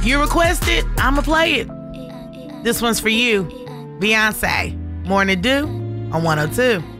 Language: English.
You requested, I'ma play it. This one's for you. Beyonce, Morning Dew on 102.